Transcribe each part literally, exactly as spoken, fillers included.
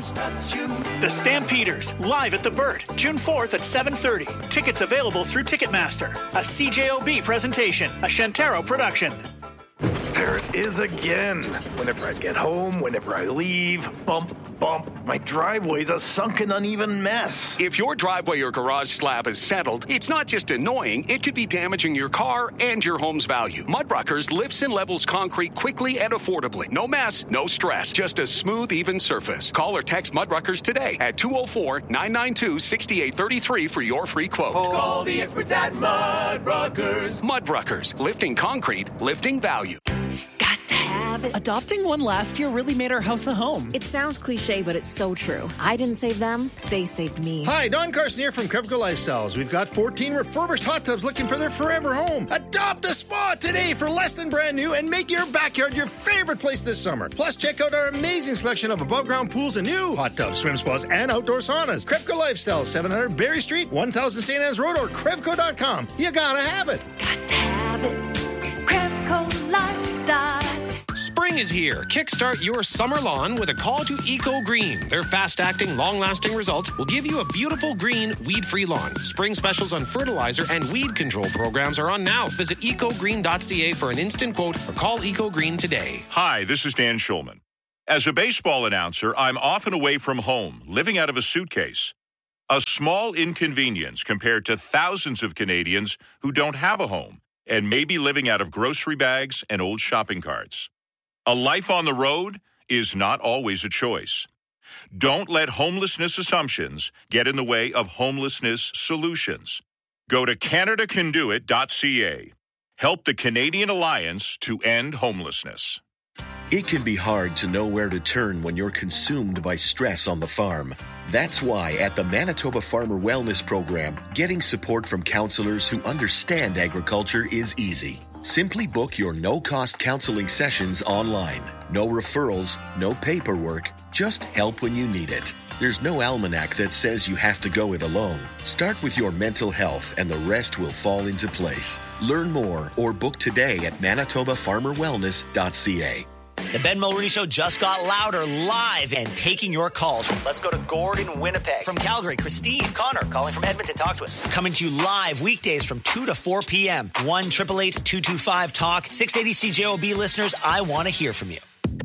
almost touch you. The Stampeders, live at the Burt, June fourth at seven thirty. Tickets available through Ticketmaster. A C J O B presentation, a Shantaro production. There it is again. Whenever I get home, whenever I leave, bump, bump. My driveway's a sunken, uneven mess. If your driveway or garage slab is settled, it's not just annoying, it could be damaging your car and your home's value. Mudruckers lifts and levels concrete quickly and affordably. No mess, no stress, just a smooth, even surface. Call or text Mudruckers today at two oh four, nine nine two, six eight three three for your free quote. Call the experts at Mudruckers. Mudruckers, lifting concrete, lifting value. Got to have it. Adopting one last year really made our house a home. It sounds cliche, but it's so true. I didn't save them, they saved me. Hi, Don Carson here from Krevco Lifestyles. We've got fourteen refurbished hot tubs looking for their forever home. Adopt a spa today for less than brand new and make your backyard your favorite place this summer. Plus, check out our amazing selection of above-ground pools and new hot tubs, swim spas, and outdoor saunas. Krevco Lifestyles, seven hundred Berry Street, one thousand Saint Anne's Road, or Krevco dot com. You gotta have it. Got to have it. Krevco Lifestyles. Spring is here. Kickstart your summer lawn with a call to Eco Green. Their fast-acting, long-lasting results will give you a beautiful green, weed-free lawn. Spring specials on fertilizer and weed control programs are on now. Visit eco green dot c a for an instant quote or call Eco Green today. Hi, this is Dan Schulman. As a baseball announcer, I'm often away from home, living out of a suitcase. A small inconvenience compared to thousands of Canadians who don't have a home and may be living out of grocery bags and old shopping carts. A life on the road is not always a choice. Don't let homelessness assumptions get in the way of homelessness solutions. Go to canada can do it dot c a. Help the Canadian Alliance to end homelessness. It can be hard to know where to turn when you're consumed by stress on the farm. That's why at the Manitoba Farmer Wellness Program, getting support from counselors who understand agriculture is easy. Simply book your no-cost counseling sessions online. No referrals, no paperwork, just help when you need it. There's no almanac that says you have to go it alone. Start with your mental health and the rest will fall into place. Learn more or book today at manitoba farmer wellness dot c a. The Ben Mulroney Show just got louder, live and taking your calls. Let's go to Gordon, Winnipeg. From Calgary, Christine. Connor, calling from Edmonton. Talk to us. Coming to you live weekdays from two to four p.m. one eight eight eight, two two five, talk. six eighty C J O B listeners, I want to hear from you.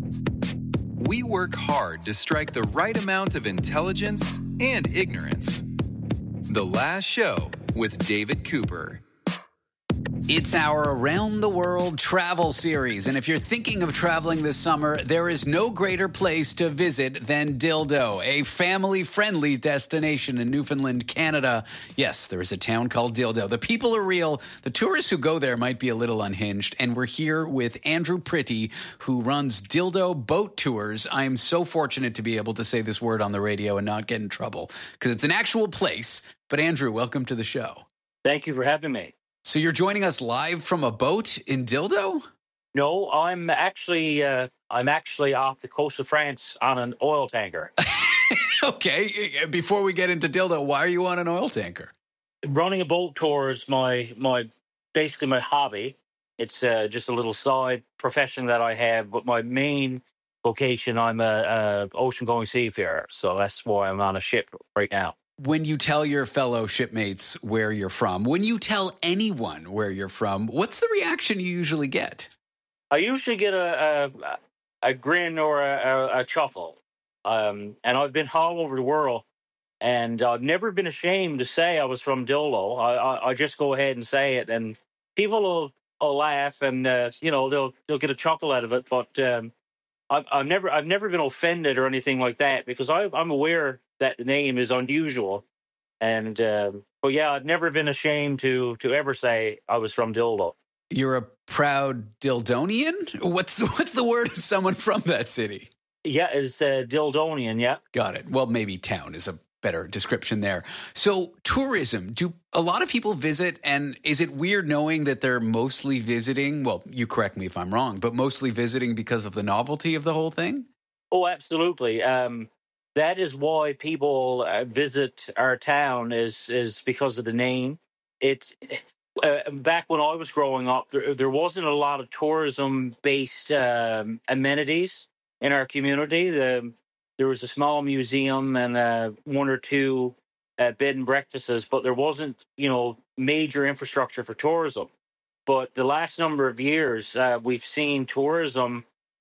We work hard to strike the right amount of intelligence and ignorance. The Last Show with David Cooper. It's our Around the World travel series, and if you're thinking of traveling this summer, there is no greater place to visit than Dildo, a family-friendly destination in Newfoundland, Canada. Yes, there is a town called Dildo. The people are real. The tourists who go there might be a little unhinged, and we're here with Andrew Pretty, who runs Dildo Boat Tours. I am so fortunate to be able to say this word on the radio and not get in trouble, because it's an actual place. But Andrew, welcome to the show. Thank you for having me. So you're joining us live from a boat in Dildo? No, I'm actually uh, I'm actually off the coast of France on an oil tanker. Okay, before we get into Dildo, why are you on an oil tanker? Running a boat tour is my my basically my hobby. It's uh, just a little side profession that I have, but my main vocation, I'm a, a ocean-going seafarer, so that's why I'm on a ship right now. When you tell your fellow shipmates where you're from, when you tell anyone where you're from, what's the reaction you usually get? I usually get a a, a grin or a, a, a chuckle. Um, and I've been all over the world, and I've never been ashamed to say I was from Dildo. I, I, I just go ahead and say it, and people will, will laugh, and uh, you know they'll they'll get a chuckle out of it. But um, I've, I've never I've never been offended or anything like that, because I, I'm aware that the name is unusual, and um, but yeah, I've never been ashamed to to ever say I was from Dildo. You're a proud Dildonian? What's what's the word of someone from that city? Yeah, it's uh, Dildonian, yeah. Got it. Well, maybe town is a better description there. So tourism, do a lot of people visit, and is it weird knowing that they're mostly visiting? Well, you correct me if I'm wrong, but mostly visiting because of the novelty of the whole thing? Oh, absolutely. Um, that is why people uh, visit our town is is because of the name. It uh, back when I was growing up, there, there wasn't a lot of tourism-based um, amenities in our community. The there was a small museum and uh, one or two uh, bed and breakfasts, but there wasn't, you know, major infrastructure for tourism. But the last number of years, uh, we've seen tourism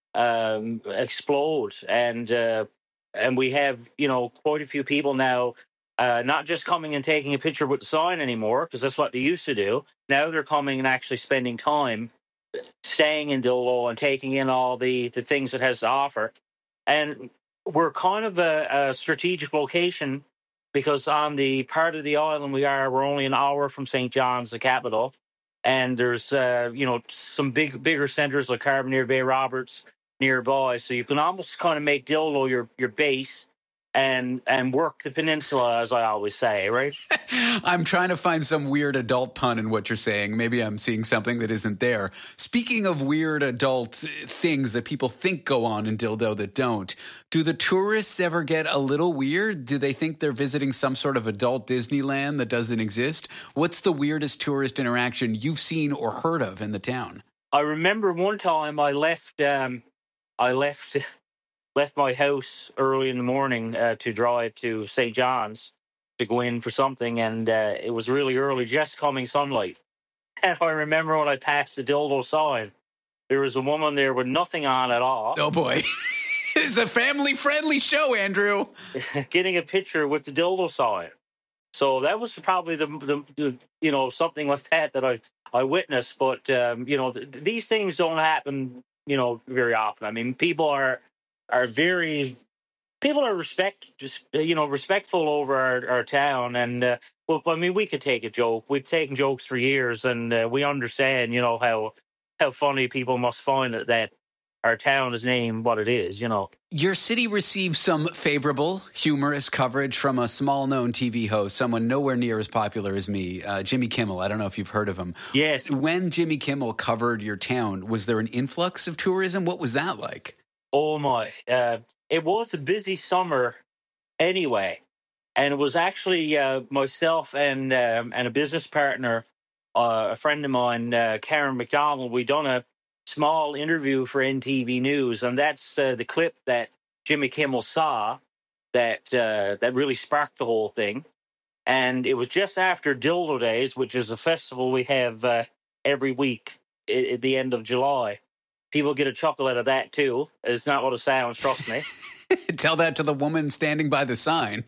um, explode, and uh, and we have, you know, quite a few people now, uh, not just coming and taking a picture with the sign anymore, because that's what they used to do. Now they're coming and actually spending time staying in Dildallow and taking in all the, the things it has to offer. And we're kind of a, a strategic location, because on the part of the island we are, we're only an hour from Saint John's, the capital. And there's, uh, you know, some big, bigger centres like Carbonear Bay Roberts nearby. So you can almost kind of make Dildallow your, your base and and work the peninsula, as I always say, right? I'm trying to find some weird adult pun in what you're saying. Maybe I'm seeing something that isn't there. Speaking of weird adult things that people think go on in Dildo that don't, do the tourists ever get a little weird? Do they think they're visiting some sort of adult Disneyland that doesn't exist? What's the weirdest tourist interaction you've seen or heard of in the town? I remember one time I left, um, I left... left my house early in the morning uh, to drive to Saint John's to go in for something, and uh, it was really early, just coming sunlight. And I remember when I passed the Dildo sign, there was a woman there with nothing on at all. Oh, boy. It's a family-friendly show, Andrew. Getting a picture with the Dildo sign. So that was probably the, the, the you know, something like that that I, I witnessed. But, um, you know, th- these things don't happen, you know, very often. I mean, people are... are very people are respect just you know respectful over our, our town, and uh, well, I mean, we could take a joke. We've taken jokes for years, and uh, we understand, you know, how how funny people must find it that our town is named what it is. You know, your city receives some favorable, humorous coverage from a small-known T V host, someone nowhere near as popular as me, uh, Jimmy Kimmel. I don't know if you've heard of him. Yes. When Jimmy Kimmel covered your town, was there an influx of tourism? What was that like? Oh, my. Uh, it was a busy summer anyway. And it was actually uh, myself and um, and a business partner, uh, a friend of mine, uh, Karen McDonald. We done a small interview for N T V News. And that's uh, the clip that Jimmy Kimmel saw that uh, that really sparked the whole thing. And it was just after Dildo Days, which is a festival we have uh, every week at, at the end of July. People get a chuckle out of that, too. It's not what it sounds, trust me. Tell that to the woman standing by the sign.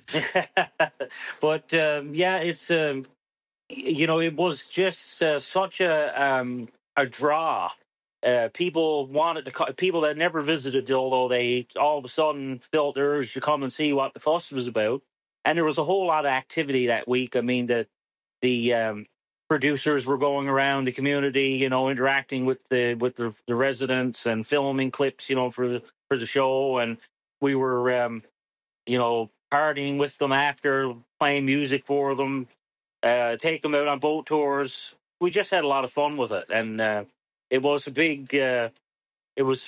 But, um, yeah, it's, um, you know, it was just uh, such a um, a draw. Uh, people wanted to, co- people that never visited Dildo, they all of a sudden felt the urge to come and see what the fuss was about. And there was a whole lot of activity that week. I mean, the, the, um, producers were going around the community, you know, interacting with the with the, the residents and filming clips, you know, for the, for the show. And we were, um, you know, partying with them after, playing music for them, uh, take them out on boat tours. We just had a lot of fun with it, and uh, it was a big. Uh, it was,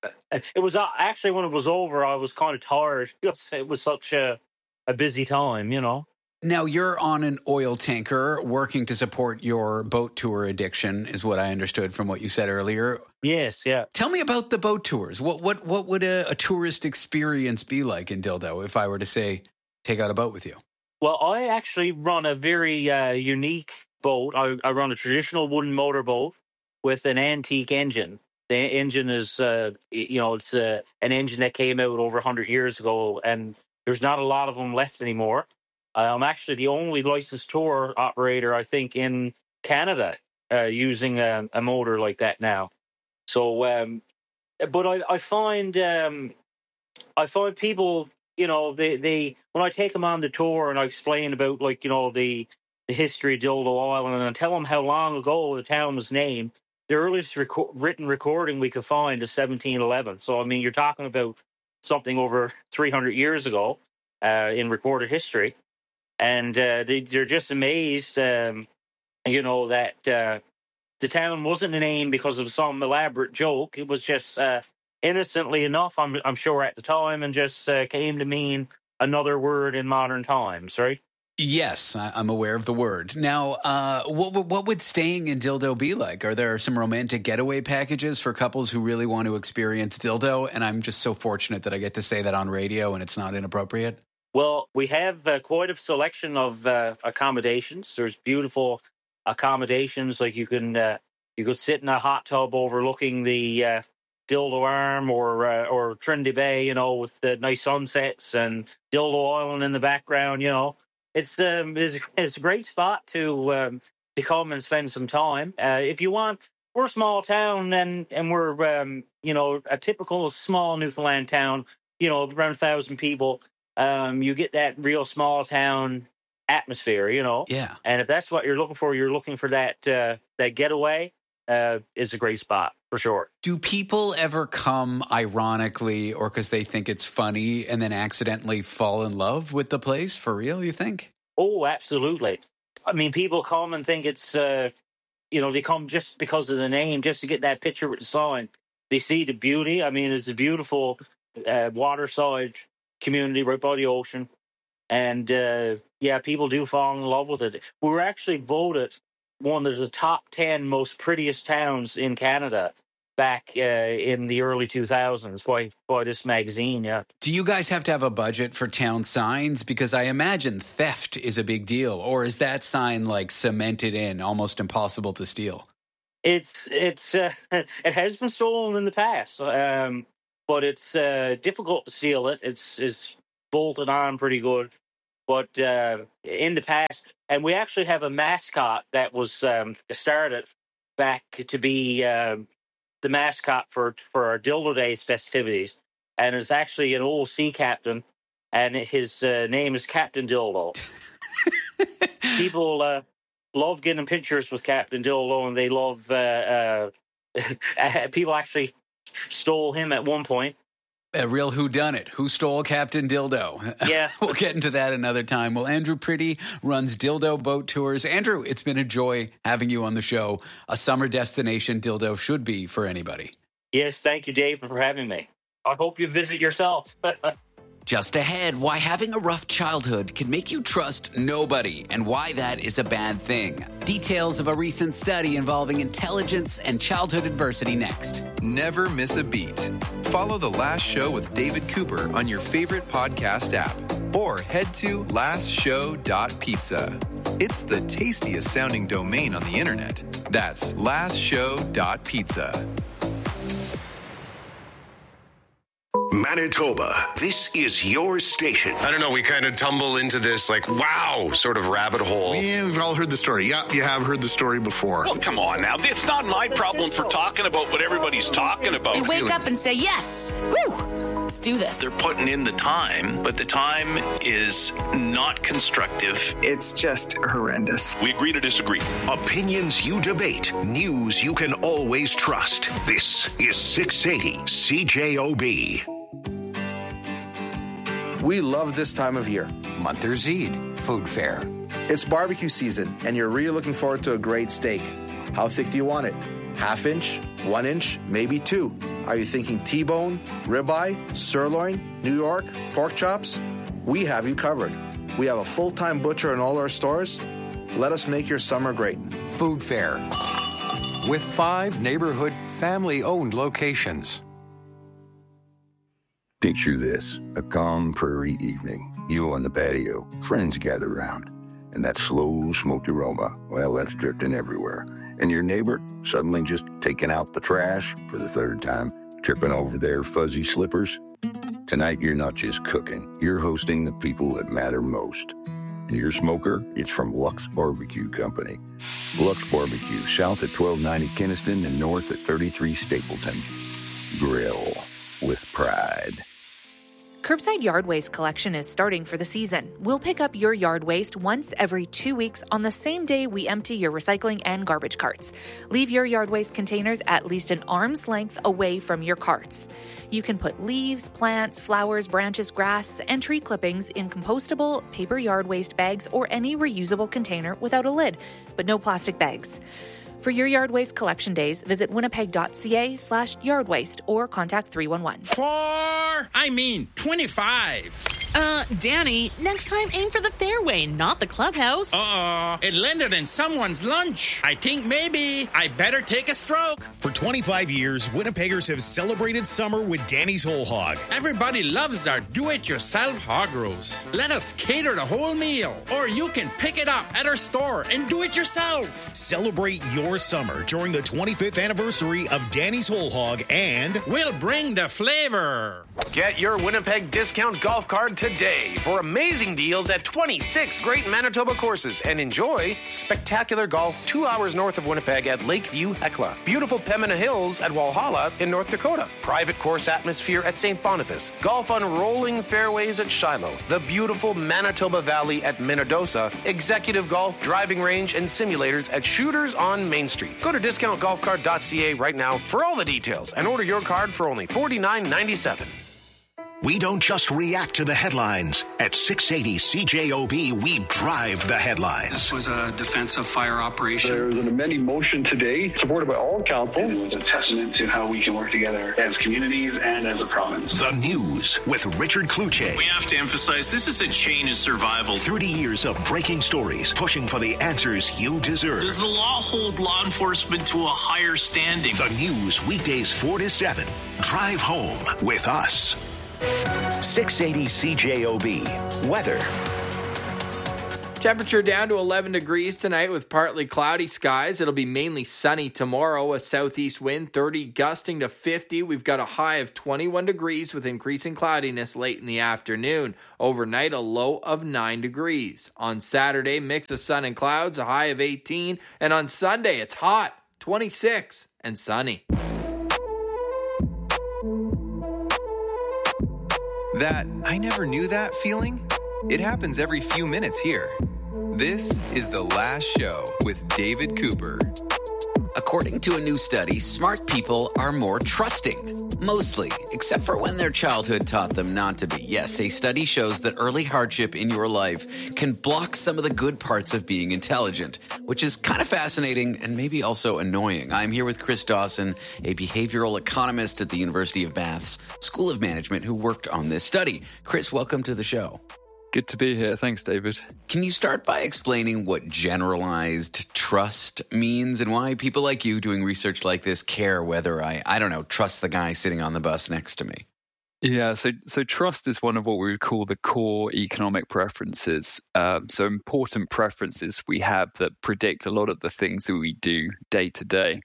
it was uh, actually when it was over, I was kind of tired. It was such a a busy time, you know. Now, you're on an oil tanker working to support your boat tour addiction, is what I understood from what you said earlier. Yes, yeah. Tell me about the boat tours. What what what would a, a tourist experience be like in Dildo if I were to, say, take out a boat with you? Well, I actually run a very uh, unique boat. I, I run a traditional wooden motorboat with an antique engine. The engine is, uh, you know, it's uh, an engine that came out over one hundred years ago, and there's not a lot of them left anymore. I'm actually the only licensed tour operator, I think, in Canada uh, using a, a motor like that now. So, um, but I, I find um, I find people, you know, they, they when I take them on the tour and I explain about, like, you know, the the history of Dildo Island, and I tell them how long ago the town was named. The earliest reco- written recording we could find is seventeen eleven. So, I mean, you're talking about something over three hundred years ago uh, in recorded history. And uh, they, they're just amazed, um, you know, that uh, the town wasn't a name because of some elaborate joke. It was just uh, innocently enough, I'm, I'm sure, at the time, and just uh, came to mean another word in modern times, right? Yes, I- I'm aware of the word. Now, uh, what, what would staying in Dildo be like? Are there some romantic getaway packages for couples who really want to experience dildo? And I'm just so fortunate that I get to say that on radio and it's not inappropriate. Well, we have uh, quite a selection of uh, accommodations. There's beautiful accommodations, like you can uh, you could sit in a hot tub overlooking the uh, Dildo Arm or uh, or Trinity Bay, you know, with the nice sunsets and Dildo Island in the background. You know, it's um, it's, it's a great spot to um, to come and spend some time. Uh, if you want, we're a small town and and we're um, you know, a typical small Newfoundland town. You know, around a thousand people. Um, you get that real small town atmosphere, you know. Yeah. And if that's what you're looking for, you're looking for that uh, that getaway. Uh, is a great spot for sure. Do people ever come ironically or because they think it's funny and then accidentally fall in love with the place for real, you think? Oh, absolutely. I mean, people come and think it's, uh, you know, they come just because of the name, just to get that picture with the sign. They see the beauty. I mean, it's a beautiful uh, waterside community right by the ocean. And, uh, yeah, people do fall in love with it. We were actually voted one of the top ten most prettiest towns in Canada back uh, in the early two thousands by, by this magazine, yeah. Do you guys have to have a budget for town signs? Because I imagine theft is a big deal. Or is that sign, like, cemented in, almost impossible to steal? It's it's uh, it has been stolen in the past, um, but it's uh, difficult to steal it. It's, it's bolted on pretty good. But uh, in the past, and we actually have a mascot that was um, started back to be uh, the mascot for, for our Dildo Days festivities. And it's actually an old sea captain, and his uh, name is Captain Dildo. People uh, love getting pictures with Captain Dildo, and they love... Uh, uh, people actually stole him at one point. A real whodunit. Who stole Captain Dildo? Yeah. We'll get into that another time. Well, Andrew Pretty runs Dildo Boat Tours. Andrew, it's been a joy having you on the show. A summer destination dildo should be for anybody. Yes, thank you, Dave, for having me. I hope you visit yourself. Just ahead, why having a rough childhood can make you trust nobody and why that is a bad thing. Details of a recent study involving intelligence and childhood adversity next. Never miss a beat. Follow The Last Show with David Cooper on your favorite podcast app or head to last show dot pizza. It's the tastiest sounding domain on the internet. That's last show dot pizza. Manitoba, this is your station. I don't know, we kind of tumble into this, like, wow, sort of rabbit hole. Yeah, we've all heard the story. Yeah, you have heard the story before. Well, come on now. It's not my problem for talking about what everybody's talking about. You wake up and say, yes, woo, let's do this. They're putting in the time, but the time is not constructive. It's just horrendous. We agree to disagree. Opinions you debate. News you can always trust. This is six eighty C J O B. We love this time of year. Monthers Eid, food fair. It's barbecue season, and you're really looking forward to a great steak. How thick do you want it? Half inch, one inch, maybe two. Are you thinking T-bone, ribeye, sirloin, New York, pork chops? We have you covered. We have a full-time butcher in all our stores. Let us make your summer great. Food fair. With five neighborhood family-owned locations. Picture this, a calm prairie evening. You on the patio, friends gather around, and that slow smoked aroma, well, that's drifting everywhere. And your neighbor suddenly just taking out the trash for the third time, tripping over their fuzzy slippers. Tonight, you're not just cooking, you're hosting the people that matter most. And your smoker, it's from Lux Barbecue Company. Lux Barbecue, south at twelve ninety Kinnison and north at thirty-three Stapleton. Grill with pride. Curbside Yard Waste collection is starting for the season. We'll pick up your yard waste once every two weeks on the same day we empty your recycling and garbage carts. Leave your yard waste containers at least an arm's length away from your carts. You can put leaves, plants, flowers, branches, grass, and tree clippings in compostable paper yard waste bags or any reusable container without a lid, but no plastic bags. For your yard waste collection days, visit winnipeg.ca slash yard waste or contact three one one. Four, I mean twenty-five. Uh, Danny, next time aim for the fairway, not the clubhouse. Uh-oh, it landed in someone's lunch. I think maybe I better take a stroke. For twenty-five years, Winnipeggers have celebrated summer with Danny's Whole Hog. Everybody loves our do-it-yourself hog roast. Let us cater the whole meal, or you can pick it up at our store and do it yourself. Celebrate your summer during the twenty-fifth anniversary of Danny's Whole Hog, and we'll bring the flavor. Get your Winnipeg discount golf card today for amazing deals at twenty-six great Manitoba courses, and enjoy spectacular golf two hours north of Winnipeg at Lakeview Hecla, beautiful Pembina Hills at Walhalla in North Dakota, private course atmosphere at Saint Boniface, golf on rolling fairways at Shiloh, the beautiful Manitoba Valley at Minnedosa, executive golf, driving range, and simulators at Shooters on Main Street. Go to discount golf card dot c a right now for all the details and order your card for only forty-nine ninety-seven. We don't just react to the headlines. At six eighty C J O B, we drive the headlines. This was a defensive fire operation. There was an amending motion today, supported by all council. It was a testament to how we can work together as communities and as a province. The News with Richard Cloutier. We have to emphasize this is a chain of survival. thirty years of breaking stories, pushing for the answers you deserve. Does the law hold law enforcement to a higher standing? The News, weekdays four to seven. Drive home with us. six eighty C J O B. Weather. Temperature down to eleven degrees tonight with partly cloudy skies. It'll be mainly sunny tomorrow. A southeast wind, thirty gusting to fifty. We've got a high of twenty-one degrees with increasing cloudiness late in the afternoon. Overnight, a low of nine degrees. On Saturday, mix of sun and clouds, a high of eighteen. And on Sunday, it's hot, twenty-six, and sunny. That I never knew that feeling? It happens every few minutes here. This is The Last Show with David Cooper. According to a new study, smart people are more trusting. Mostly, except for when their childhood taught them not to be. Yes, a study shows that early hardship in your life can block some of the good parts of being intelligent, which is kind of fascinating and maybe also annoying. I'm here with Chris Dawson, a behavioral economist at the University of Bath's School of Management who worked on this study. Chris, welcome to the show. Good to be here. Thanks, David. Can you start by explaining what generalized trust means and why people like you doing research like this care whether I, I don't know, trust the guy sitting on the bus next to me? Yeah, so so trust is one of what we would call the core economic preferences. Um, so important preferences we have that predict a lot of the things that we do day to day.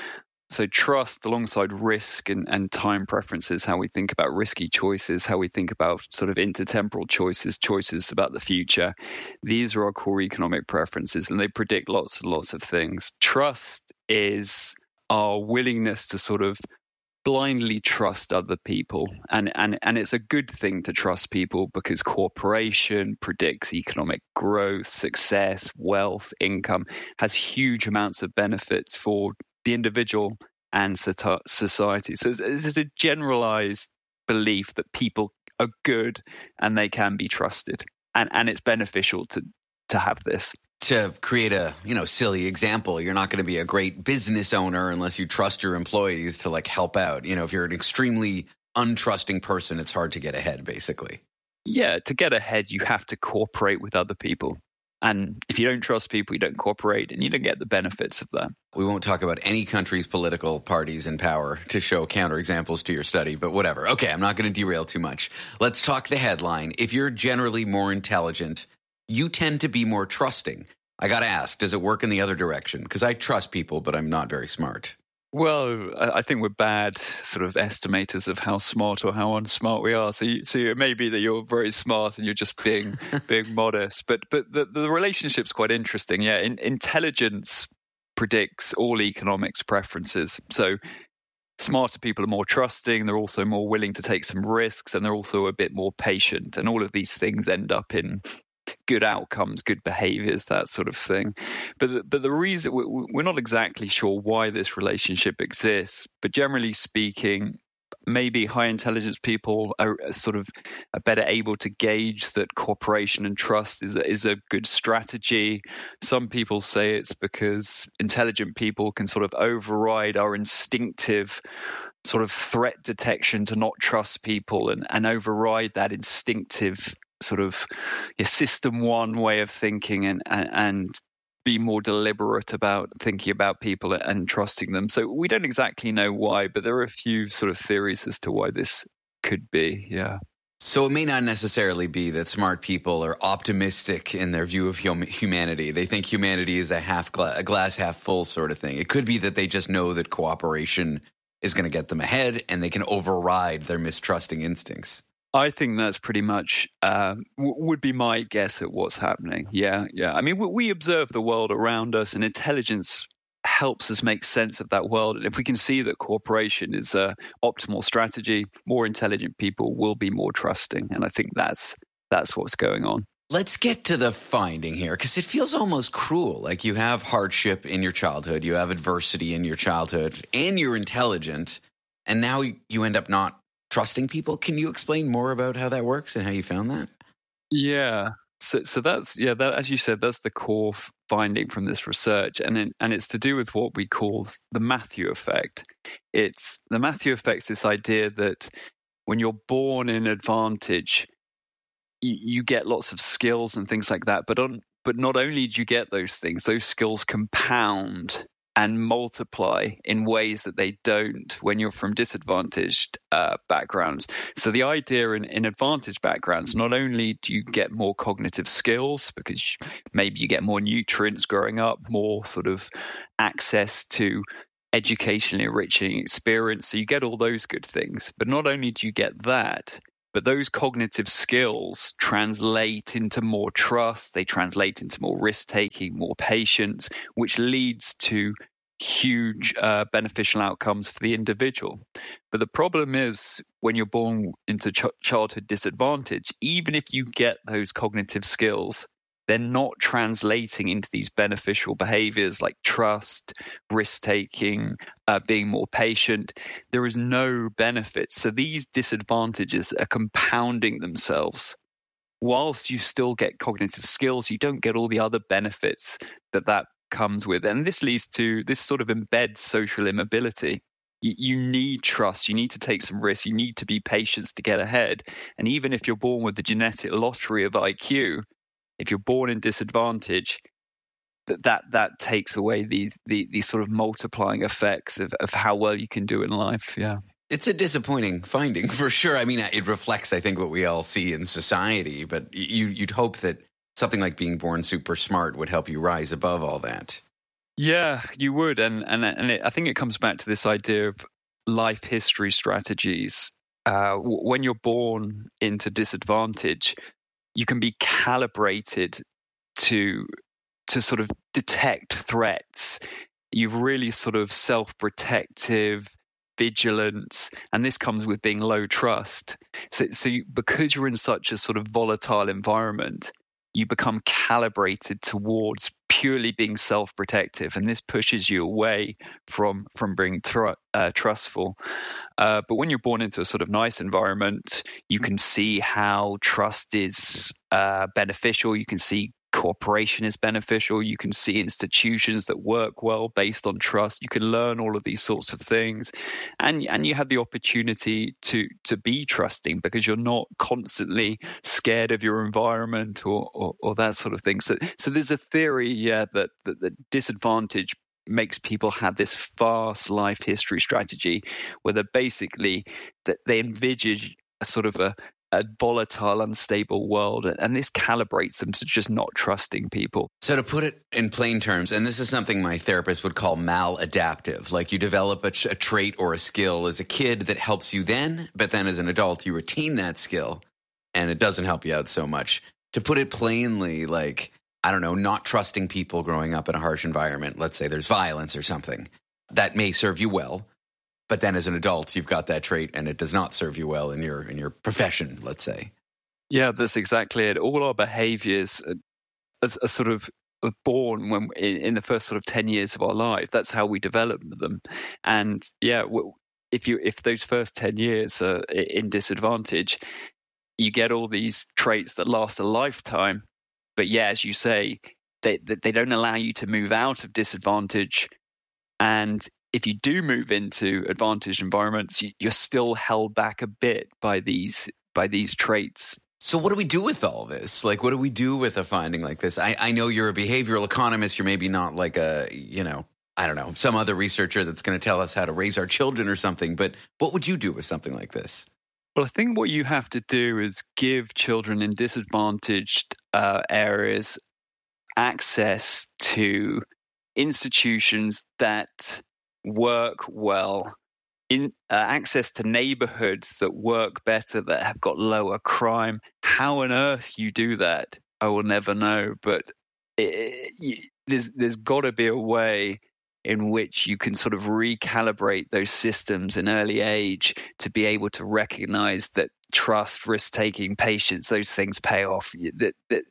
So trust alongside risk and, and time preferences, how we think about risky choices, how we think about sort of intertemporal choices, choices about the future. These are our core economic preferences, and they predict lots and lots of things. Trust is our willingness to sort of blindly trust other people. And, and, and it's a good thing to trust people because cooperation predicts economic growth, success, wealth, income, has huge amounts of benefits for the individual and society. So it's a generalized belief that people are good and they can be trusted. And and it's beneficial to to have this. To create a, you know, silly example, you're not going to be a great business owner unless you trust your employees to like help out. You know, if you're an extremely untrusting person, it's hard to get ahead, basically. Yeah, to get ahead, you have to cooperate with other people. And if you don't trust people, you don't cooperate, and you don't get the benefits of that. We won't talk about any country's political parties in power to show counterexamples to your study, but whatever. Okay, I'm not going to derail too much. Let's talk the headline. If you're generally more intelligent, you tend to be more trusting. I got to ask, does it work in the other direction? Because I trust people, but I'm not very smart. Well, I think we're bad sort of estimators of how smart or how unsmart we are. So, you, so it may be that you're very smart and you're just being being modest. But but the, the relationship's quite interesting. Yeah, in, intelligence predicts all economics preferences. So smarter people are more trusting. They're also more willing to take some risks, and they're also a bit more patient. And all of these things end up in good outcomes, good behaviors, that sort of thing. But the, but the reason we're not exactly sure why this relationship exists, but generally speaking, maybe high intelligence people are sort of are better able to gauge that cooperation and trust is a, is a good strategy. Some people say it's because intelligent people can sort of override our instinctive sort of threat detection to not trust people and, and override that instinctive sort of yeah, system one way of thinking and, and, and be more deliberate about thinking about people and trusting them. So we don't exactly know why, but there are a few sort of theories as to why this could be. Yeah. So it may not necessarily be that smart people are optimistic in their view of hum- humanity. They think humanity is a half gla- a glass half full sort of thing. It could be that they just know that cooperation is going to get them ahead and they can override their mistrusting instincts. I think that's pretty much uh, w- would be my guess at what's happening. Yeah, yeah. I mean, we, we observe the world around us, and intelligence helps us make sense of that world. And if we can see that cooperation is an optimal strategy, more intelligent people will be more trusting. And I think that's that's what's going on. Let's get to the finding here, because it feels almost cruel. Like you have hardship in your childhood, you have adversity in your childhood, and you're intelligent, and now you end up not trusting people. Can you explain more about how that works and how you found that? Yeah. So, so that's yeah. That, as you said, that's the core f- finding from this research, and it, and it's to do with what we call the Matthew effect. It's the Matthew effect. This idea that when you're born in advantage, you, you get lots of skills and things like that. But on but not only do you get those things, those skills compound and multiply in ways that they don't when you're from disadvantaged uh, backgrounds. So the idea in, in advantaged backgrounds, not only do you get more cognitive skills, because maybe you get more nutrients growing up, more sort of access to educationally enriching experience, so you get all those good things. But not only do you get that, but those cognitive skills translate into more trust, they translate into more risk-taking, more patience, which leads to huge uh, beneficial outcomes for the individual. But the problem is when you're born into ch- childhood disadvantage, even if you get those cognitive skills, they're not translating into these beneficial behaviors like trust, risk-taking, uh, being more patient. There is no benefit. So these disadvantages are compounding themselves. Whilst you still get cognitive skills, you don't get all the other benefits that that comes with. And this leads to, this sort of embeds social immobility. You, you need trust. You need to take some risks. You need to be patient to get ahead. And even if you're born with the genetic lottery of I Q, if you're born in disadvantage, that that, that takes away these, these these sort of multiplying effects of, of how well you can do in life. Yeah. It's a disappointing finding for sure. I mean, it reflects, I think, what we all see in society, but you, you'd hope that something like being born super smart would help you rise above all that. Yeah, you would. And, and, and it, I think it comes back to this idea of life history strategies. Uh, when you're born into disadvantage, you can be calibrated to to sort of detect threats. You've really sort of self-protective vigilance, and this comes with being low trust. So, so you, because you're in such a sort of volatile environment, you become calibrated towards purely being self-protective, and this pushes you away from from being tr- uh, trustful. Uh, but when you're born into a sort of nice environment, you can see how trust is uh, beneficial. You can see cooperation is beneficial. You can see institutions that work well based on trust. You can learn all of these sorts of things, and and you have the opportunity to to be trusting because you're not constantly scared of your environment or or, or that sort of thing. So so there's a theory, yeah, that that the disadvantage makes people have this fast life history strategy where they're basically that they envisage a sort of a a volatile, unstable world, and this calibrates them to just not trusting people. So to put it in plain terms, and this is something my therapist would call maladaptive, like you develop a, ch- a trait or a skill as a kid that helps you then, but then as an adult you retain that skill and it doesn't help you out so much. To put it plainly, like, I don't know, not trusting people growing up in a harsh environment, let's say there's violence or something, that may serve you well. But then as an adult, you've got that trait and it does not serve you well in your in your profession, let's say. Yeah, that's exactly it. All our behaviors are, are sort of born when in, in the first sort of ten years of our life. That's how we develop them. And yeah, if you if those first ten years are in disadvantage, you get all these traits that last a lifetime. But yeah, as you say, they they don't allow you to move out of disadvantage. And if you do move into advantaged environments, you're still held back a bit by these by these traits. So what do we do with all this? Like, what do we do with a finding like this? I, I know you're a behavioral economist. You're maybe not like a, you know, I don't know, some other researcher that's going to tell us how to raise our children or something. But what would you do with something like this? Well, I think what you have to do is give children in disadvantaged uh, areas access to institutions that work well, in uh, access to neighborhoods that work better, that have got lower crime. How on earth you do that, I will never know. But it, it, there's there's got to be a way in which you can sort of recalibrate those systems in early age to be able to recognize that trust, risk-taking, patience, those things pay off. That, that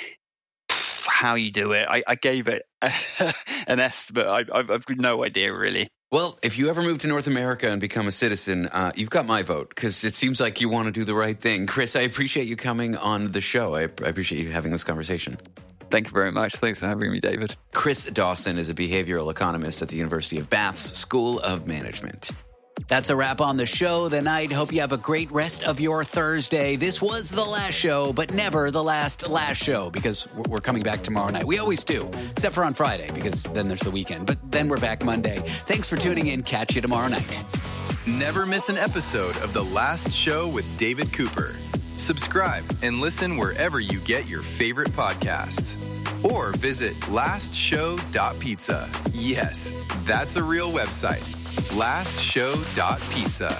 how you do it, I, I gave it an estimate. I, I've, I've no idea, really. Well, if you ever move to North America and become a citizen, uh, you've got my vote, because it seems like you want to do the right thing. Chris, I appreciate you coming on the show. I, I appreciate you having this conversation. Thank you very much. Thanks for having me, David. Chris Dawson is a behavioral economist at the University of Bath's School of Management. That's a wrap on the show tonight. Hope you have a great rest of your Thursday. This was the last show, but never the last last show, because we're coming back tomorrow night. We always do, except for on Friday, because then there's the weekend. But then we're back Monday. Thanks for tuning in. Catch you tomorrow night. Never miss an episode of The Last Show with David Cooper. Subscribe and listen wherever you get your favorite podcasts. Or visit last show dot pizza. Yes, that's a real website. last show dot pizza.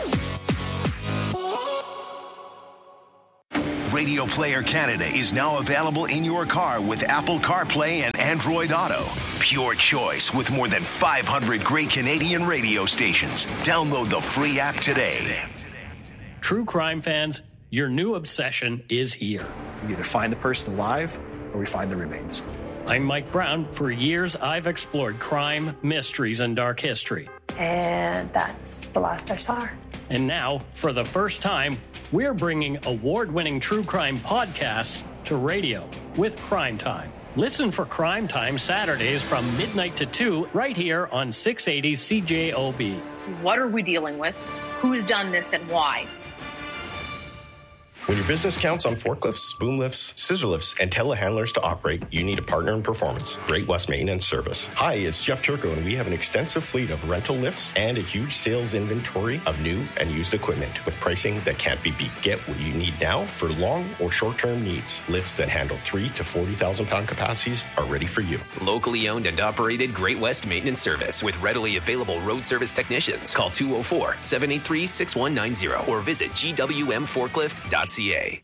Radio Player Canada is now available in your car with Apple CarPlay and Android Auto. Pure choice with more than five hundred great Canadian radio stations. Download the free app today. True crime fans, your new obsession is here. We either find the person alive or we find the remains. I'm Mike Brown. For years, I've explored crime, mysteries, and dark history. And that's the last I saw her. And now, for the first time, we're bringing award-winning true crime podcasts to radio with Crime Time. Listen for Crime Time Saturdays from midnight to two right here on six eighty C J O B. What are we dealing with? Who's done this and why? When your business counts on forklifts, boom lifts, scissor lifts, and telehandlers to operate, you need a partner in performance. Great West Maintenance Service. Hi, it's Jeff Turco, and we have an extensive fleet of rental lifts and a huge sales inventory of new and used equipment with pricing that can't be beat. Get what you need now for long or short-term needs. Lifts that handle three to forty thousand pound capacities are ready for you. Locally owned and operated Great West Maintenance Service with readily available road service technicians. Call two oh four, seven eight three, six one nine zero or visit G W M forklift dot C A.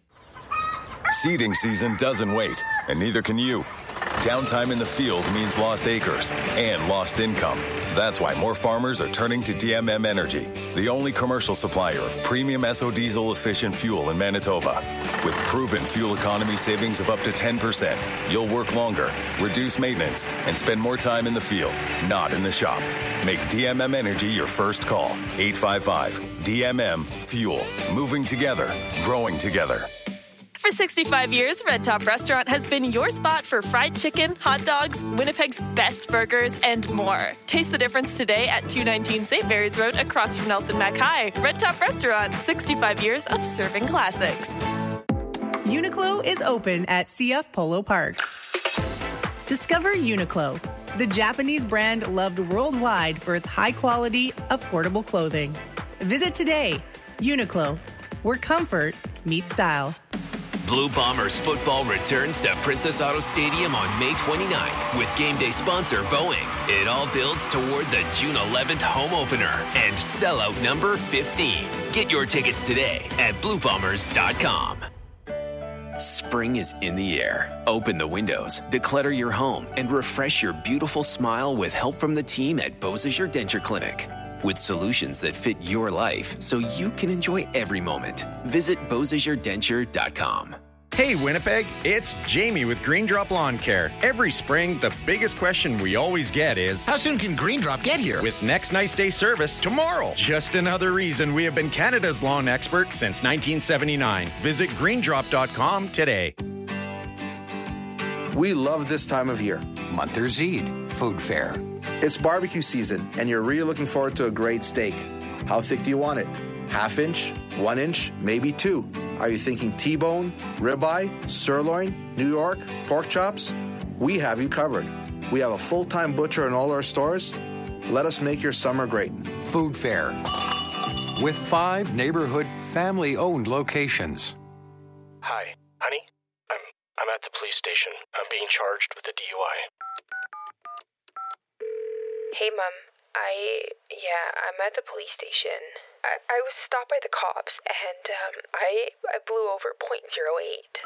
Seeding season doesn't wait, and neither can you. Downtime in the field means lost acres and lost income. That's why more farmers are turning to D M M Energy, the only commercial supplier of premium S O diesel efficient fuel in Manitoba. With proven fuel economy savings of up to ten percent, you'll work longer, reduce maintenance, and spend more time in the field, not in the shop. Make D M M Energy your first call. eight five five D M M Fuel. Moving together, growing together. For sixty-five years, Red Top Restaurant has been your spot for fried chicken, hot dogs, Winnipeg's best burgers, and more. Taste the difference today at two nineteen Saint Mary's Road across from Nelson Mac High. Red Top Restaurant, sixty-five years of serving classics. Uniqlo is open at C F Polo Park. Discover Uniqlo, the Japanese brand loved worldwide for its high-quality, affordable clothing. Visit today. Uniqlo, where comfort meets style. Blue Bombers football returns to Princess Auto Stadium on May twenty-ninth with game day sponsor Boeing. It all builds toward the June eleventh home opener and sellout number fifteen. Get your tickets today at blue bombers dot com. Spring is in the air. Open the windows, declutter your home, and refresh your beautiful smile with help from the team at Beausejour Denture Clinic. With solutions that fit your life so you can enjoy every moment. Visit beausejour denture dot com. Hey Winnipeg, it's Jamie with Green Drop Lawn Care. Every spring, the biggest question we always get is, how soon can Green Drop get here? With next nice day service tomorrow. Just another reason we have been Canada's lawn expert since nineteen seventy-nine. Visit green drop dot com today. We love this time of year. Monthers Eid, food fair. It's barbecue season, and you're really looking forward to a great steak. How thick do you want it? Half inch? One inch? Maybe two? Are you thinking T-bone, ribeye, sirloin, New York, pork chops? We have you covered. We have a full-time butcher in all our stores. Let us make your summer great. Food fair. With five neighborhood family-owned locations. Hi, honey. I'm I'm at the police station. I'm being charged with a D U I. Hey, Mom. I, yeah, I'm at the police station. I, I was stopped by the cops, and um, I I blew over point zero eight.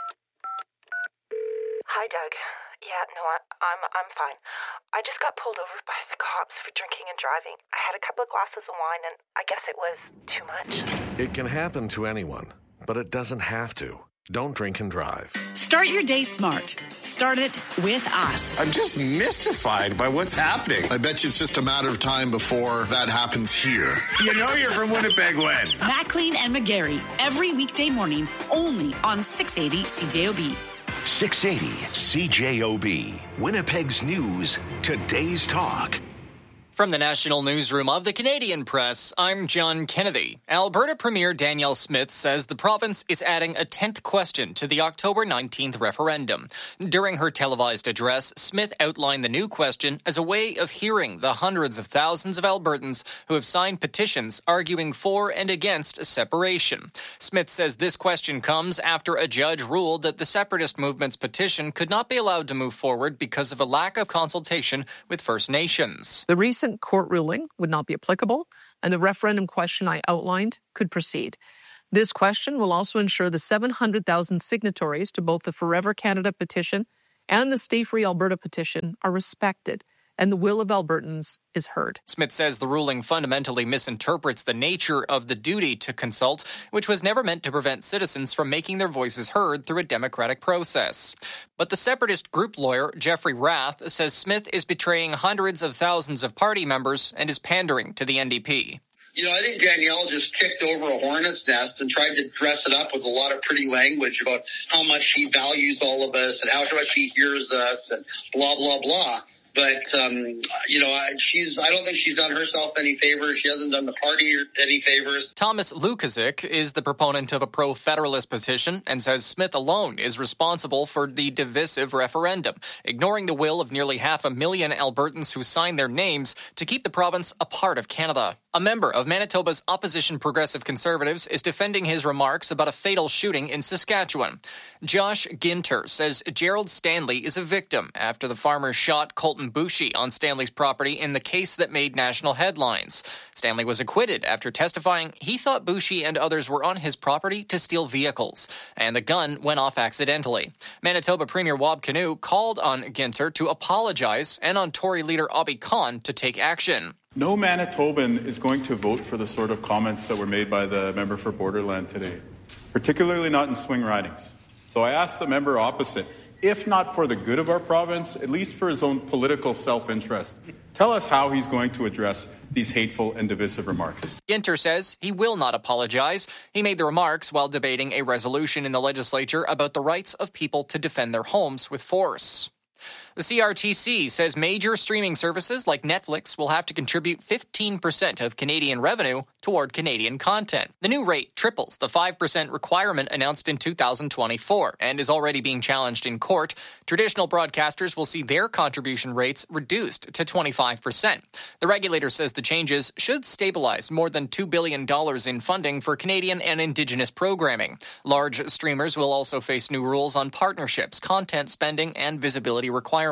Hi, Doug. Yeah, no, I, I'm I'm fine. I just got pulled over by the cops for drinking and driving. I had a couple of glasses of wine, and I guess it was too much. It can happen to anyone, but it doesn't have to. Don't drink and drive. Start your day smart. Start it with us. I'm just mystified by what's happening. I bet you it's just a matter of time before that happens here. You know you're from Winnipeg when? Maclean and McGarry, every weekday morning, only on six eighty C J O B. six eighty C J O B. Winnipeg's News, today's talk. From the National Newsroom of the Canadian Press, I'm John Kennedy. Alberta Premier Danielle Smith says the province is adding a tenth question to the October nineteenth referendum. During her televised address, Smith outlined the new question as a way of hearing the hundreds of thousands of Albertans who have signed petitions arguing for and against separation. Smith says this question comes after a judge ruled that the separatist movement's petition could not be allowed to move forward because of a lack of consultation with First Nations. The recent court ruling would not be applicable, and the referendum question I outlined could proceed. This question will also ensure the seven hundred thousand signatories to both the Forever Canada petition and the Stay Free Alberta petition are respected, and the will of Albertans is heard. Smith says the ruling fundamentally misinterprets the nature of the duty to consult, which was never meant to prevent citizens from making their voices heard through a democratic process. But the separatist group lawyer, Jeffrey Rath, says Smith is betraying hundreds of thousands of party members and is pandering to the N D P. You know, I think Danielle just kicked over a hornet's nest and tried to dress it up with a lot of pretty language about how much she values all of us and how much she hears us and blah, blah, blah. But, um, you know, she's, I don't think she's done herself any favors. She hasn't done the party any favors. Thomas Lukasik is the proponent of a pro-federalist petition and says Smith alone is responsible for the divisive referendum, ignoring the will of nearly half a million Albertans who signed their names to keep the province a part of Canada. A member of Manitoba's opposition Progressive Conservatives is defending his remarks about a fatal shooting in Saskatchewan. Josh Ginter says Gerald Stanley is a victim after the farmer shot Colton Boushie on Stanley's property in the case that made national headlines. Stanley was acquitted after testifying he thought Boushie and others were on his property to steal vehicles, and the gun went off accidentally. Manitoba Premier Wab Kinew called on Ginter to apologize and on Tory leader Obby Khan to take action. No Manitoban is going to vote for the sort of comments that were made by the member for Borderland today, particularly not in swing ridings. So I asked the member opposite, if not for the good of our province, at least for his own political self-interest, tell us how he's going to address these hateful and divisive remarks. Ginter says he will not apologize. He made the remarks while debating a resolution in the legislature about the rights of people to defend their homes with force. The C R T C says major streaming services like Netflix will have to contribute fifteen percent of Canadian revenue toward Canadian content. The new rate triples the five percent requirement announced in two thousand twenty-four and is already being challenged in court. Traditional broadcasters will see their contribution rates reduced to twenty-five percent. The regulator says the changes should stabilize more than two billion dollars in funding for Canadian and Indigenous programming. Large streamers will also face new rules on partnerships, content spending, and visibility requirements.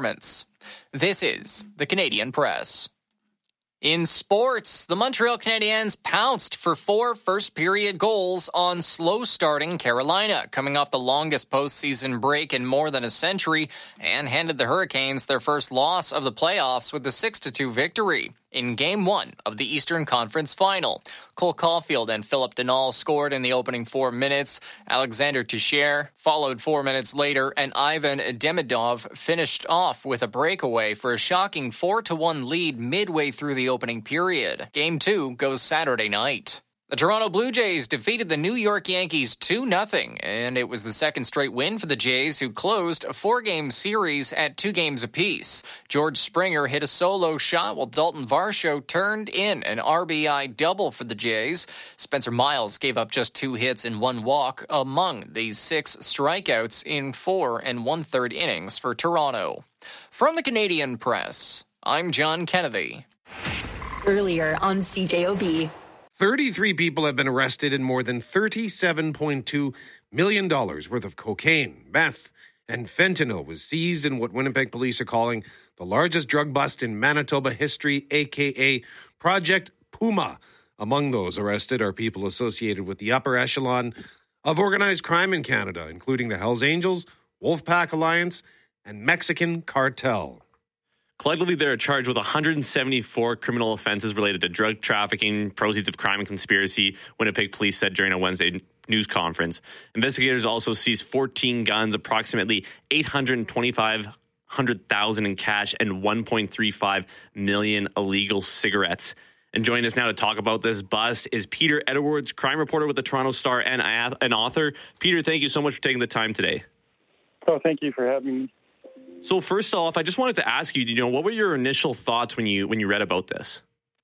This is the Canadian Press. In sports, the Montreal Canadiens pounced for four first-period goals on slow-starting Carolina, coming off the longest postseason break in more than a century, and handed the Hurricanes their first loss of the playoffs with a six to two victory. in Game one of the Eastern Conference Final. Cole Caulfield and Philip Denal scored in the opening four minutes. Alexander Teixeira followed four minutes later, and Ivan Demidov finished off with a breakaway for a shocking four to one lead midway through the opening period. Game two goes Saturday night. The Toronto Blue Jays defeated the New York Yankees two nothing, and it was the second straight win for the Jays, who closed a four-game series at two games apiece. George Springer hit a solo shot while Dalton Varsho turned in an R B I double for the Jays. Spencer Miles gave up just two hits and one walk among these six strikeouts in four and one-third innings for Toronto. From the Canadian Press, I'm John Kennedy. Earlier on C J O B. thirty-three people have been arrested and more than thirty-seven point two million dollars worth of cocaine, meth, and fentanyl was seized in what Winnipeg police are calling the largest drug bust in Manitoba history, a k a. Project Puma. Among those arrested are people associated with the upper echelon of organized crime in Canada, including the Hells Angels, Wolfpack Alliance, and Mexican Cartel. Collectively, they're charged with one hundred seventy-four criminal offenses related to drug trafficking, proceeds of crime, and conspiracy, Winnipeg police said during a Wednesday news conference. Investigators also seized fourteen guns, approximately eight hundred twenty-five thousand in cash, and one point three five million illegal cigarettes. And joining us now to talk about this bust is Peter Edwards, crime reporter with the Toronto Star and an author. Peter, thank you so much for taking the time today. Oh, thank you for having me. So first off, I just wanted to ask you, you know, what were your initial thoughts when you when you read about this?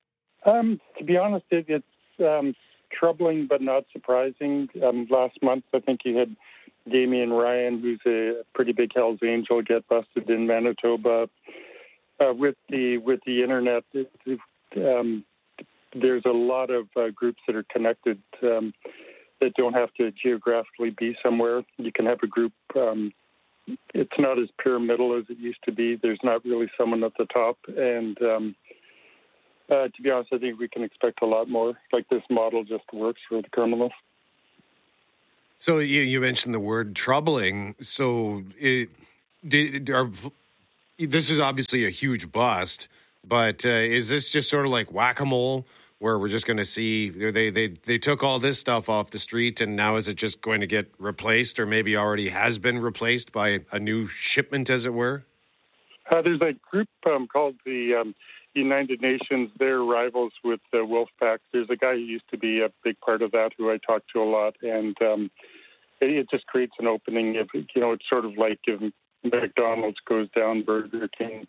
Um, to be honest, it, it's um, troubling but not surprising. Um, last month, I think you had Damian Ryan, who's a pretty big Hells Angel, get busted in Manitoba. Uh, with the with the internet, it, um, there's a lot of uh, groups that are connected um, that don't have to geographically be somewhere. You can have a group. Um, It's not as pyramidal as it used to be. There's not really someone at the top. And um, uh, to be honest, I think we can expect a lot more. Like, this model just works for the criminals. So you, you mentioned the word troubling. So it, did, are, this is obviously a huge bust, but uh, is this just sort of like whack-a-mole, where we're just going to see they, they they took all this stuff off the street, and now is it just going to get replaced, or maybe already has been replaced by a new shipment, as it were? Uh, there's a group um, called the um, United Nations. They're rivals with the Wolfpack. There's a guy who used to be a big part of that who I talk to a lot, and um, it, it just creates an opening. If, you know, it's sort of like if McDonald's goes down, Burger King.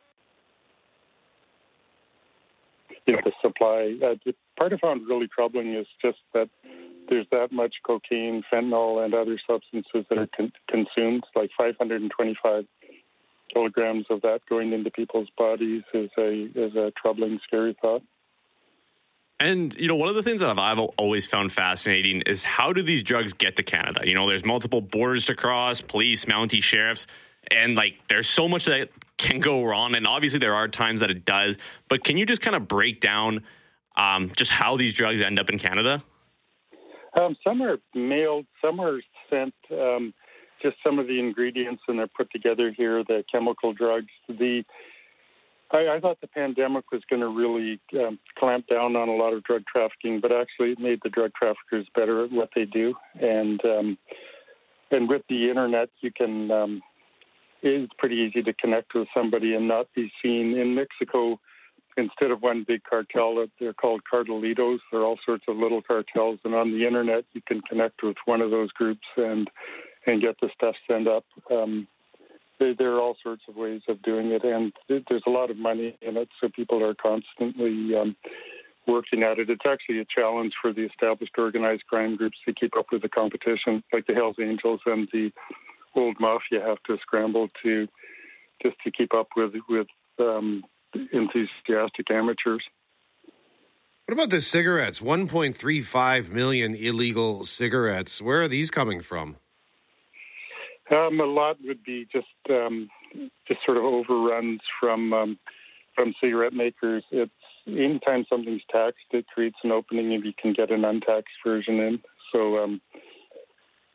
You know, the supply. Uh, the part I found really troubling is just that there's that much cocaine, fentanyl, and other substances that are con- consumed. Like five hundred twenty-five kilograms of that going into people's bodies is a is a troubling, scary thought. And, you know, one of the things that I've always found fascinating is how do these drugs get to Canada? You know, there's multiple borders to cross, police, Mountie, sheriffs, and, like, there's so much that can go wrong, and obviously there are times that it does. But can you just kind of break down um, just how these drugs end up in Canada? Um, some are mailed, some are sent, um, just some of the ingredients, and they're put together here, the chemical drugs. The I, I thought the pandemic was going to really um, clamp down on a lot of drug trafficking, but actually it made the drug traffickers better at what they do. And um, and with the internet, you can um, it's pretty easy to connect with somebody and not be seen. In Mexico, instead of one big cartel, they're called cartelitos. They're all sorts of little cartels, and on the internet, you can connect with one of those groups and and get the stuff sent up. Um, there, there are all sorts of ways of doing it, and there's a lot of money in it, so people are constantly um, working at it. It's actually a challenge for the established organized crime groups to keep up with the competition, like the Hells Angels and the old mafia have to scramble to just to keep up with with um, enthusiastic amateurs. What about the cigarettes? one point three five million illegal cigarettes. Where are these coming from? Um, a lot would be just um, just sort of overruns from um, from cigarette makers. It's anytime something's taxed, it creates an opening if you can get an untaxed version in. So um,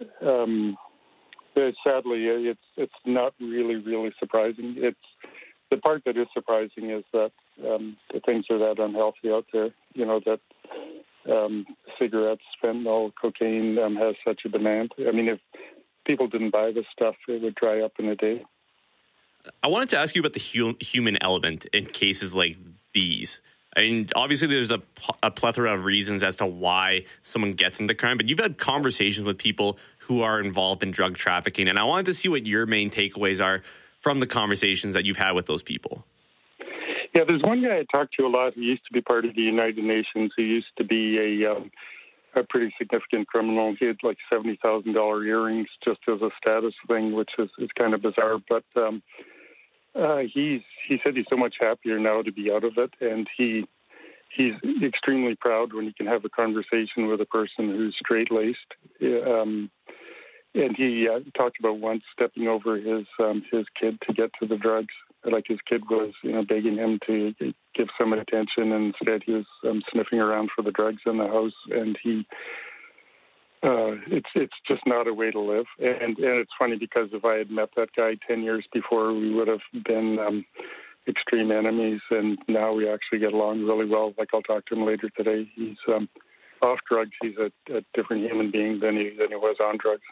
um, sadly, it's it's not really really surprising. It's the part that is surprising is that um, the things are that unhealthy out there. You know, that um, cigarettes, fentanyl, cocaine um, has such a demand. I mean, if people didn't buy this stuff, it would dry up in a day. I wanted to ask you about the hu- human element in cases like these. I mean, obviously there's a, a plethora of reasons as to why someone gets into crime, but you've had conversations with people who are involved in drug trafficking, and I wanted to see what your main takeaways are from the conversations that you've had with those people. Yeah, there's one guy I talked to a lot who used to be part of the United Nations, who used to be a um, a pretty significant criminal. He had like seventy thousand dollars earrings just as a status thing, which is, is kind of bizarre, but um, uh, he's he said he's so much happier now to be out of it, and he he's extremely proud when he can have a conversation with a person who's straight-laced. Um, and he uh, talked about once stepping over his um, his kid to get to the drugs. Like his kid was, you know, begging him to give some attention, and instead he was um, sniffing around for the drugs in the house. And he, uh, it's it's just not a way to live. And and it's funny because if I had met that guy ten years before, we would have been um, extreme enemies, and now we actually get along really well. Like I'll talk to him later today. He's um, off drugs. He's a, a different human being than he than he was on drugs.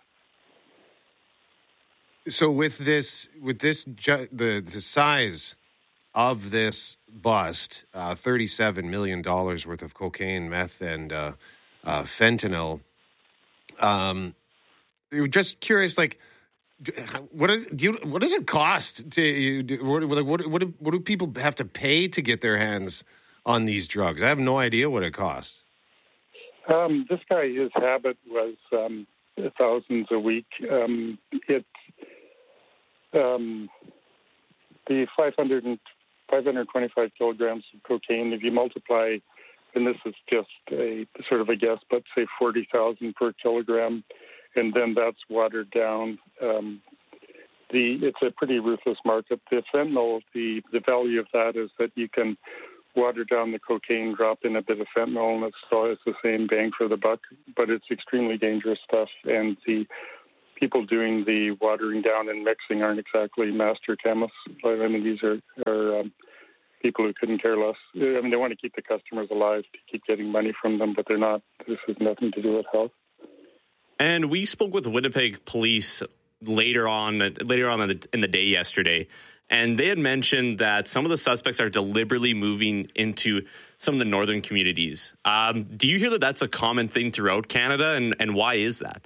So with this, with this, ju- the the size of this bust, uh, thirty-seven million dollars worth of cocaine, meth, and uh, uh, fentanyl. Um, we were just curious, like, what is do you, what does it cost to do, what, what what do, what do people have to pay to get their hands on these drugs? I have no idea what it costs. Um, this guy, his habit was um, thousands a week. Um, it Um, the five hundred and five hundred twenty-five kilograms of cocaine, if you multiply, and this is just a sort of a guess, but say forty thousand per kilogram, and then that's watered down. Um, the it's a pretty ruthless market. The fentanyl, the, the value of that is that you can water down the cocaine, drop in a bit of fentanyl, and it's still it's the same bang for the buck, but it's extremely dangerous stuff, and the people doing the watering down and mixing aren't exactly master chemists. I mean, these are, are um, people who couldn't care less. I mean, they want to keep the customers alive to keep getting money from them, but they're not. This has nothing to do with health. And we spoke with Winnipeg police later on, later on in the, in the day yesterday, and they had mentioned that some of the suspects are deliberately moving into some of the northern communities. Um, do you hear that that's a common thing throughout Canada, and, and why is that?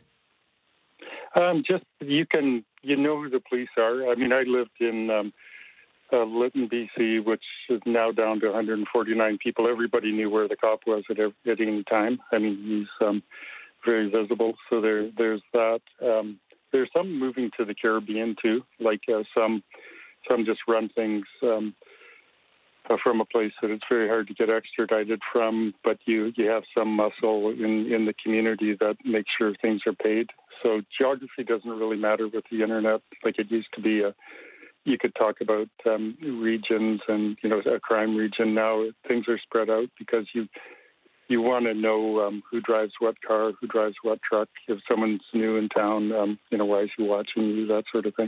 Um, just you can you know who the police are. I mean, I lived in um, uh, Lytton, B C, which is now down to one hundred forty-nine people. Everybody knew where the cop was at, every, at any time. I mean, he's um, very visible. So there, there's that. Um, there's some moving to the Caribbean too. Like uh, some, some just run things um, uh, from a place that it's very hard to get extradited from. But you you have some muscle in in the community that makes sure things are paid. So geography doesn't really matter with the internet like it used to be. A, you could talk about um, regions and, you know, a crime region. Now things are spread out because you you want to know um, who drives what car, who drives what truck. If someone's new in town, um, you know, why is he watching you, that sort of thing.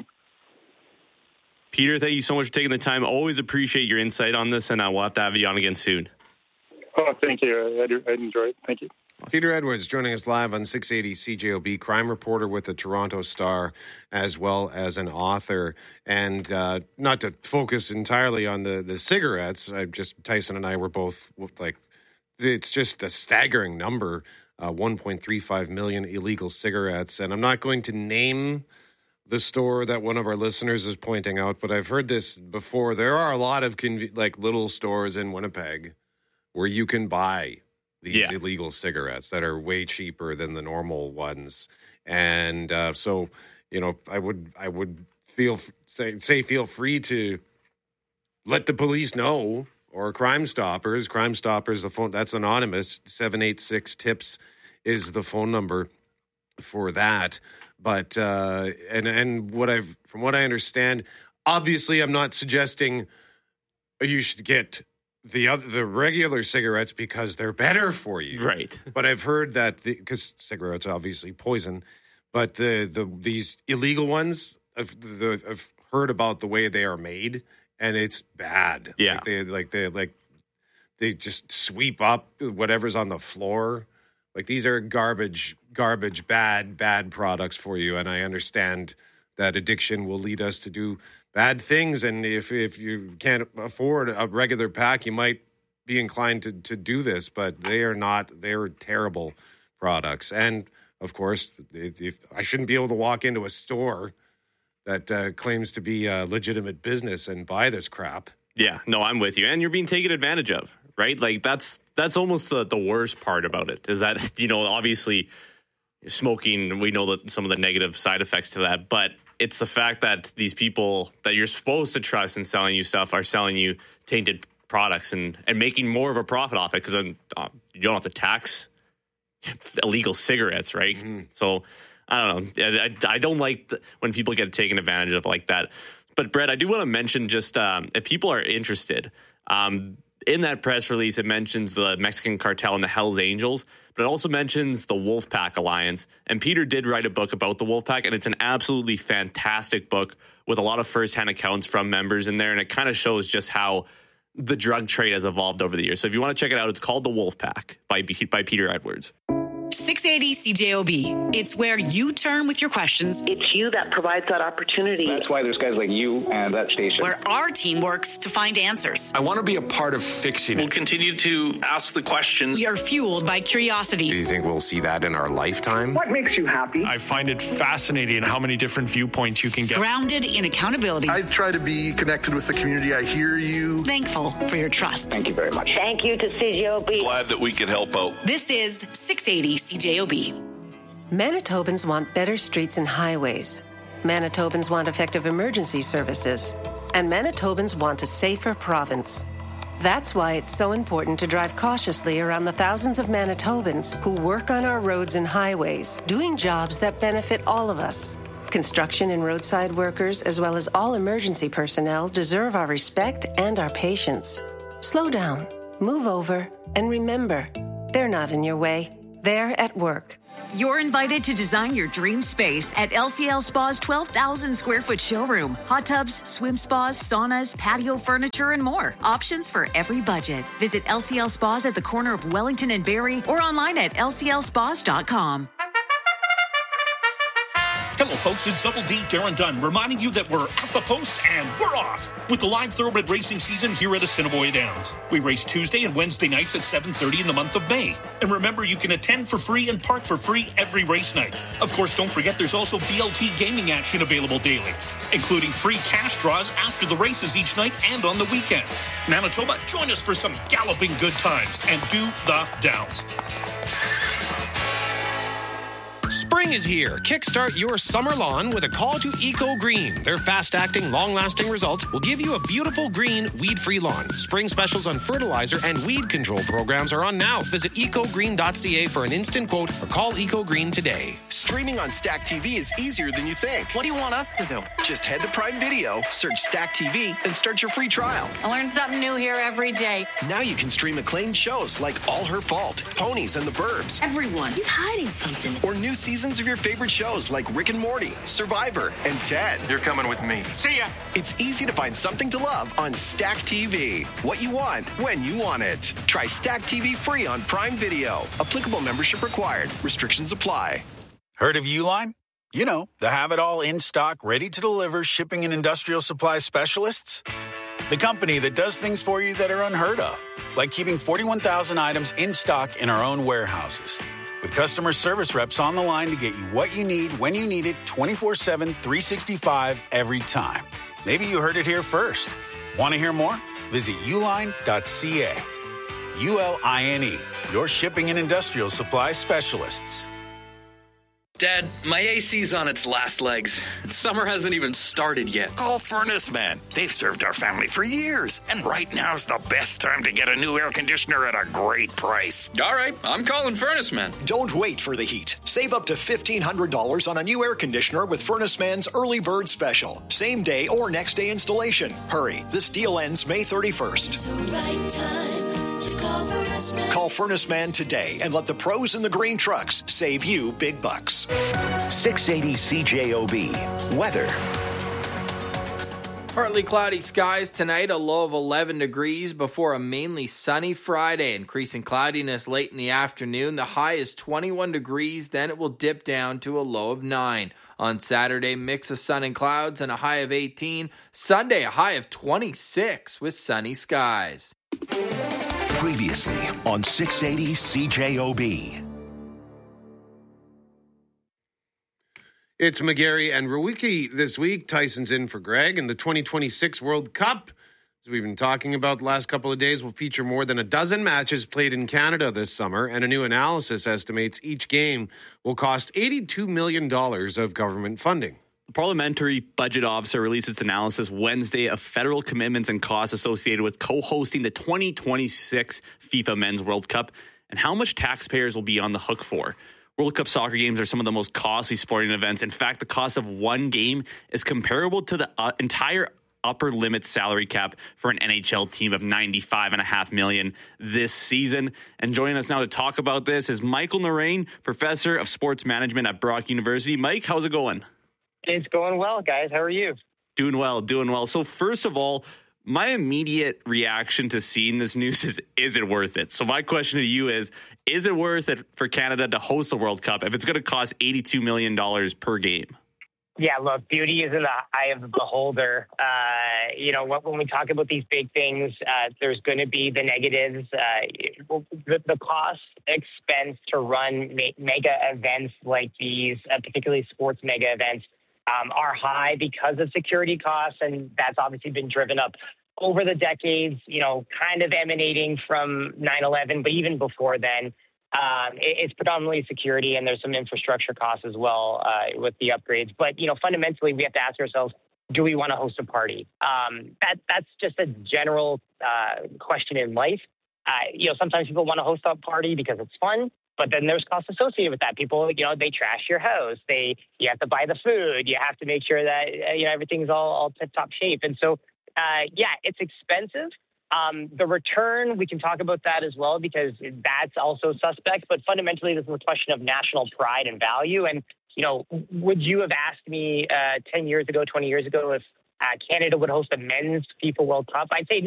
Peter, thank you so much for taking the time. Always appreciate your insight on this, and I will have to have you on again soon. Oh, thank you. I, I enjoy it. Thank you. Peter Edwards joining us live on six eighty C J O B, crime reporter with the Toronto Star, as well as an author. And uh, not to focus entirely on the, the cigarettes, I just Tyson and I were both like, it's just a staggering number, uh, one point three five million illegal cigarettes. And I'm not going to name the store that one of our listeners is pointing out, but I've heard this before. There are a lot of conv- like little stores in Winnipeg where you can buy these yeah. illegal cigarettes that are way cheaper than the normal ones. And uh, so, you know, I would I would feel say, say feel free to let the police know, or Crime Stoppers. Crime Stoppers, the phone, that's anonymous. seven eight six TIPS is the phone number for that. But uh, and and what I've from what I understand, obviously I'm not suggesting you should get the other, the regular cigarettes because they're better for you. Right. But I've heard that because cigarettes are obviously poison, but the, the these illegal ones, I've, the, I've heard about the way they are made, and it's bad. Yeah. Like they like they like they just sweep up whatever's on the floor. Like these are garbage, garbage, bad, bad products for you. And I understand that addiction will lead us to do bad things. And if if you can't afford a regular pack, you might be inclined to, to do this. But they are not. They are terrible products. And of course, if, if I shouldn't be able to walk into a store that uh, claims to be a legitimate business and buy this crap. Yeah, no, I'm with you. And you're being taken advantage of, right? Like that's that's almost the, the worst part about it is that, you know, obviously smoking, we know that some of the negative side effects to that, but it's the fact that these people that you're supposed to trust in selling you stuff are selling you tainted products and, and making more of a profit off it because uh, you don't have to tax illegal cigarettes, right? Mm-hmm. So I don't know. I, I don't like the, when people get taken advantage of like that. But Brett, I do want to mention just um, if people are interested, um, in that press release, it mentions the Mexican cartel and the Hells Angels, but it also mentions the Wolfpack Alliance. And Peter did write a book about the Wolfpack, and it's an absolutely fantastic book with a lot of firsthand accounts from members in there. And it kind of shows just how the drug trade has evolved over the years. So if you want to check it out, it's called The Wolfpack by, by Peter Edwards. six eighty C J O B. It's where you turn with your questions. It's you that provides that opportunity. That's why there's guys like you and that station. Where our team works to find answers. I want to be a part of fixing it. We'll continue to ask the questions. We are fueled by curiosity. Do you think we'll see that in our lifetime? What makes you happy? I find it fascinating how many different viewpoints you can get. Grounded in accountability. I try to be connected with the community. I hear you. Thankful for your trust. Thank you very much. Thank you to C J O B. Glad that we could help out. This is six eighty C J O B. Manitobans want better streets and highways. Manitobans want effective emergency services. And Manitobans want a safer province. That's why it's so important to drive cautiously around the thousands of Manitobans who work on our roads and highways, doing jobs that benefit all of us. Construction and roadside workers, as well as all emergency personnel, deserve our respect and our patience. Slow down, move over, and remember, they're not in your way. They're at work. You're invited to design your dream space at L C L Spa's twelve thousand square foot showroom. Hot tubs, swim spas, saunas, patio furniture, and more. Options for every budget. Visit L C L Spas at the corner of Wellington and Barrie or online at L C L spas dot com. Hello, folks. It's Double D Darren Dunn reminding you that we're at the post and we're off with the live thoroughbred racing season here at Assiniboia Downs. We race Tuesday and Wednesday nights at seven thirty in the month of May. And remember, you can attend for free and park for free every race night. Of course, don't forget there's also V L T gaming action available daily, including free cash draws after the races each night and on the weekends. Manitoba, join us for some galloping good times and do the Downs. Spring is here. Kickstart your summer lawn with a call to Eco Green. Their fast-acting, long-lasting results will give you a beautiful green, weed-free lawn. Spring specials on fertilizer and weed control programs are on now. Visit eco green dot c a for an instant quote or call Eco Green today. Streaming on Stack T V is easier than you think. What do you want us to do? Just head to Prime Video, search Stack T V, and start your free trial. I learn something new here every day. Now you can stream acclaimed shows like All Her Fault, Ponies, and the Burbs. Everyone is hiding something. Or new seasons of your favorite shows like Rick and Morty, Survivor, and Ted. You're coming with me. See ya! It's easy to find something to love on Stack T V. What you want, when you want it. Try Stack T V free on Prime Video. Applicable membership required. Restrictions apply. Heard of Uline? You know, the have-it-all in-stock, ready-to-deliver shipping and industrial supply specialists. The company that does things for you that are unheard of, like keeping forty-one thousand items in stock in our own warehouses. With customer service reps on the line to get you what you need when you need it twenty-four seven, three sixty-five every time. Maybe you heard it here first. Want to hear more? Visit uline dot c a. U L I N E, your shipping and industrial supply specialists. Dad, my A C's on its last legs. Summer hasn't even started yet. Call Furnace Man. They've served our family for years. And right now's the best time to get a new air conditioner at a great price. All right, I'm calling Furnace Man. Don't wait for the heat. Save up to fifteen hundred dollars on a new air conditioner with Furnace Man's Early Bird Special. Same day or next day installation. Hurry, this deal ends May thirty-first. It's the right time to call Furnace Man. Call Furnace Man today and let the pros in the green trucks save you big bucks. six eighty C J O B. Weather. Partly cloudy skies tonight, a low of eleven degrees before a mainly sunny Friday. Increasing cloudiness late in the afternoon. The high is twenty-one degrees, then it will dip down to a low of nine. On Saturday, mix of sun and clouds and a high of eighteen. Sunday, a high of twenty-six with sunny skies. Previously on six eighty C J O B. It's McGarry and Rewicki this week. Tyson's in for Greg. And the twenty twenty-six World Cup, as we've been talking about the last couple of days, will feature more than a dozen matches played in Canada this summer. And a new analysis estimates each game will cost eighty-two million dollars of government funding. The Parliamentary Budget Office released its analysis Wednesday of federal commitments and costs associated with co-hosting the twenty twenty-six FIFA Men's World Cup and how much taxpayers will be on the hook for. World Cup soccer games are some of the most costly sporting events. In fact, the cost of one game is comparable to the uh, entire upper limit salary cap for an N H L team of ninety-five point five million dollars this season. And joining us now to talk about this is Michael Narain, professor of sports management at Brock University. Mike, how's it going? It's going well, guys. How are you? Doing well, doing well. So first of all, my immediate reaction to seeing this news is, is it worth it? So my question to you is, is it worth it for Canada to host the World Cup if it's going to cost eighty-two million dollars per game? Yeah, look, beauty is in the eye of the beholder. Uh, you know, when we talk about these big things, uh, there's going to be the negatives. Uh, the, the cost expense to run me- mega events like these, uh, particularly sports mega events, um, are high because of security costs, and that's obviously been driven up over the decades, you know, kind of emanating from nine eleven, but even before then. Um, it, it's predominantly security, and there's some infrastructure costs as well uh, with the upgrades. But, you know, fundamentally, we have to ask ourselves, do we want to host a party? Um, that That's just a general uh, question in life. Uh, you know, sometimes people want to host a party because it's fun, but then there's costs associated with that. People, you know, they trash your house. They, you have to buy the food. You have to make sure that, uh, you know, everything's all, all tip-top shape. And so, uh, yeah, it's expensive. Um, the return, we can talk about that as well, because that's also suspect. But fundamentally, this is a question of national pride and value. And, you know, would you have asked me uh, ten years ago, twenty years ago, if uh, Canada would host a men's FIFA World Cup? I'd say no.